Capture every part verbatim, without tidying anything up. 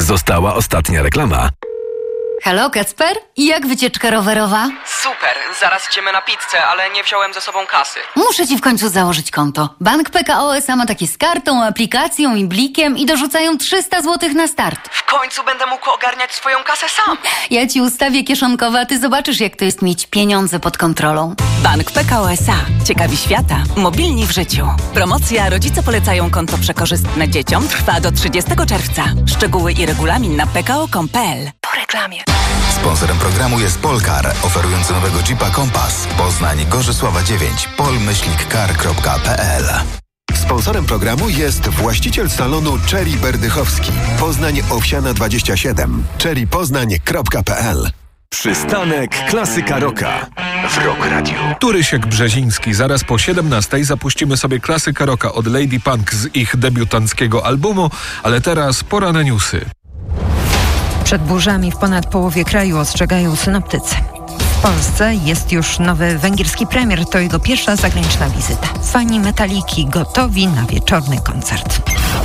Została ostatnia reklama. Halo, Kacper? Jak wycieczka rowerowa? Super, zaraz idziemy na pizzę, ale nie wziąłem ze sobą kasy. Muszę ci w końcu założyć konto. Bank P K O S A ma takie z kartą, aplikacją i blikiem i dorzucają trzysta złotych na start. W końcu będę mógł ogarniać swoją kasę sam. Ja ci ustawię kieszonkowe, a ty zobaczysz, jak to jest mieć pieniądze pod kontrolą. Bank P K O S A. Ciekawi świata. Mobilni w życiu. Promocja Rodzice polecają konto przekorzystne dzieciom trwa do trzydziestego czerwca. Szczegóły i regulamin na p k o kropka com kropka p l. Po reklamie. Sponsorem programu jest Polkar, oferujący nowego Jeepa Compass. Poznań, Gorzysława dziewięć, pol myślnik car kropka p l. Sponsorem programu jest właściciel salonu Cherry Berdychowski. Poznań Owsiana dwadzieścia siedem. cherry poznań kropka p l. Przystanek Klasyka Rocka w Rock Radio. Turysiek Brzeziński. Zaraz po siedemnastej zapuścimy sobie Klasyka Rocka od Lady Punk z ich debiutanckiego albumu, ale teraz pora na newsy. Przed burzami w ponad połowie kraju ostrzegają synoptycy. W Polsce jest już nowy węgierski premier. To jego pierwsza zagraniczna wizyta. Fani Metaliki gotowi na wieczorny koncert.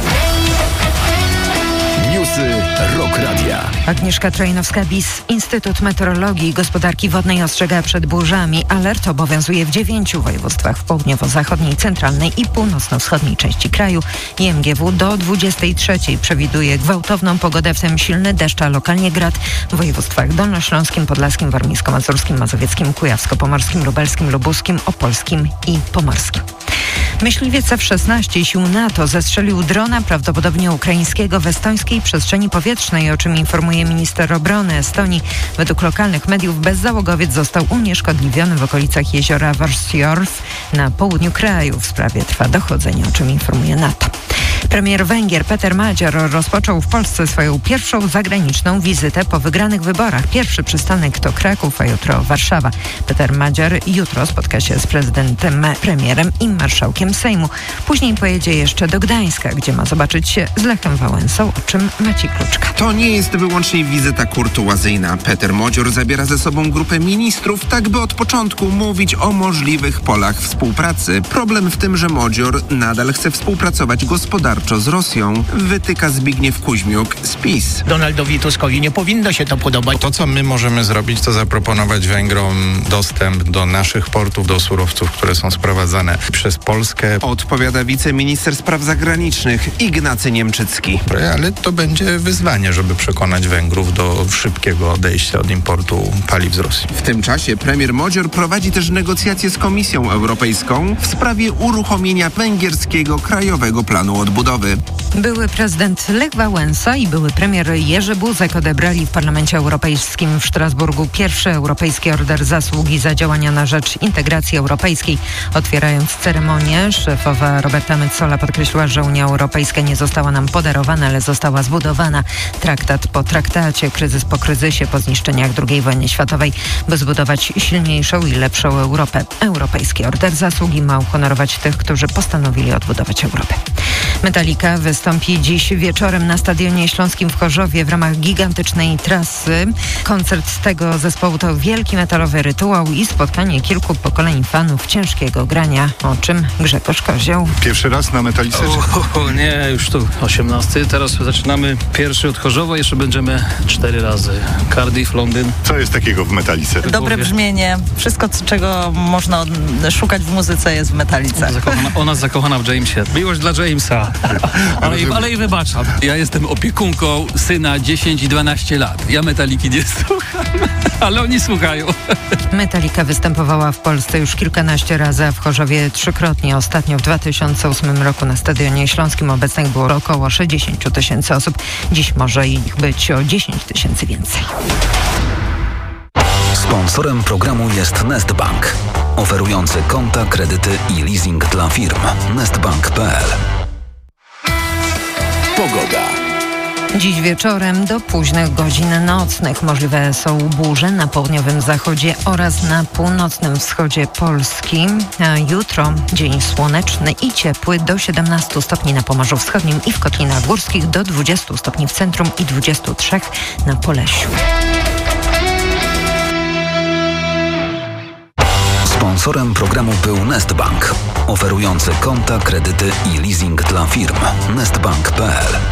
Newsy Rock Radia. Agnieszka Trojnowska-Bis. Instytut Meteorologii i Gospodarki Wodnej ostrzega przed burzami. Alert obowiązuje w dziewięciu województwach w południowo-zachodniej, centralnej i północno-wschodniej części kraju. I M G W do dwudziestej trzeciej przewiduje gwałtowną pogodę, w tym silny deszcz, a lokalnie grad w województwach dolnośląskim, podlaskim, warmińsko-mazurskim, mazowieckim, kujawsko-pomorskim, lubelskim, lubuskim, opolskim i pomorskim. Myśliwiec F szesnaście sił NATO zestrzelił drona, prawdopodobnie ukraińskiego, w estońskiej przestrzeni powietrznej, o czym informuje minister obrony Estonii. Według lokalnych mediów bezzałogowiec został unieszkodliwiony w okolicach jeziora Varsjorf na południu kraju. W sprawie trwa dochodzenie, o czym informuje NATO. Premier Węgier Peter Magyar rozpoczął w Polsce swoją pierwszą zagraniczną wizytę po wygranych wyborach. Pierwszy przystanek to Kraków, a jutro Warszawa. Peter Magyar jutro spotka się z prezydentem, premierem i marszałkiem Sejmu. Później pojedzie jeszcze do Gdańska, gdzie ma zobaczyć się z Lechem Wałęsą, o czym Maciej Kluczka. To nie jest wyłącznie wizyta kurtuazyjna. Peter Magyar zabiera ze sobą grupę ministrów, tak by od początku mówić o możliwych polach współpracy. Problem w tym, że Magyar nadal chce współpracować gospodarczo z Rosją, wytyka Zbigniew Kuźmiuk z PiS. Donaldowi Tuskowi nie powinno się to podobać. To, co my możemy zrobić, to zaproponować Węgrom dostęp do naszych portów, do surowców, które są sprowadzane przez Polskę. Odpowiada wiceminister spraw zagranicznych Ignacy Niemczycki. Ale to będzie wyzwanie, żeby przekonać Węgrów do szybkiego odejścia od importu paliw z Rosji. W tym czasie premier Magyar prowadzi też negocjacje z Komisją Europejską w sprawie uruchomienia węgierskiego Krajowego Planu Odbudowy. Były prezydent Lech Wałęsa i były premier Jerzy Buzek odebrali w Parlamencie Europejskim w Strasburgu pierwszy Europejski Order Zasługi za działania na rzecz integracji europejskiej. Otwierając ceremonię, szefowa Roberta Metsola podkreśliła, że Unia Europejska nie została nam podarowana, ale została zbudowana. Traktat po traktacie, kryzys po kryzysie, po zniszczeniach drugiej wojny światowej, by zbudować silniejszą i lepszą Europę. Europejski Order Zasługi ma uhonorować tych, którzy postanowili odbudować Europę. Metallica wystąpi dziś wieczorem na Stadionie Śląskim w Chorzowie w ramach gigantycznej trasy. Koncert tego zespołu to wielki metalowy rytuał i spotkanie kilku pokoleń fanów ciężkiego grania, o czym Grzegorz Kozioł. Pierwszy raz na Metallice? O, o, nie, już tu osiemnasty. Teraz zaczynamy pierwszy od Chorzowa, jeszcze będziemy cztery razy. Cardiff, Londyn. Co jest takiego w Metallice? Dobre brzmienie. Wszystko, czego można szukać w muzyce, jest w Metallice. Zakochana, ona zakochana w Jamesie. Miłość dla Jamesa. Ale, ale i wybaczam. Ja jestem opiekunką syna dziesięć i dwanaście lat. Ja Metalliki nie słucham, ale oni słuchają. Metallica występowała w Polsce już kilkanaście razy, a w Chorzowie trzykrotnie. Ostatnio w dwa tysiące ósmym roku na Stadionie Śląskim obecnych było około sześćdziesiąt tysięcy osób. Dziś może ich być o dziesięć tysięcy więcej. Sponsorem programu jest Nestbank, oferujący konta, kredyty i leasing dla firm. nestbank kropka p l. Pogoda. Dziś wieczorem do późnych godzin nocnych możliwe są burze na południowym zachodzie oraz na północnym wschodzie Polski. A jutro dzień słoneczny i ciepły, do siedemnastu stopni na Pomorzu Wschodnim i w Kotlinach Górskich, do dwudziestu stopni w centrum i dwudziestu trzech na Polesiu. Sponsorem programu był Nestbank, oferujący konta, kredyty i leasing dla firm. nestbank kropka p l.